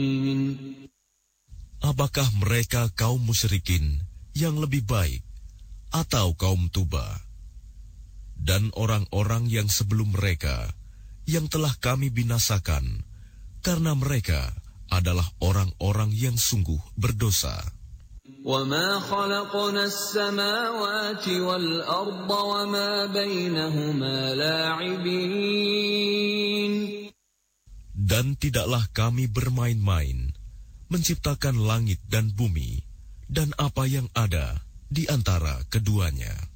Apakah mereka kaum musyrikin yang lebih baik atau kaum Tuba dan orang-orang yang sebelum mereka yang telah kami binasakan karena mereka adalah orang-orang yang sungguh berdosa. وَمَا خَلَقْنَا السَّمَاوَاتِ وَالْأَرْضَ وَمَا بَيْنَهُمَا لَاعِبِينَ. Dan tidaklah kami bermain-main menciptakan langit dan bumi dan apa yang ada di antara keduanya.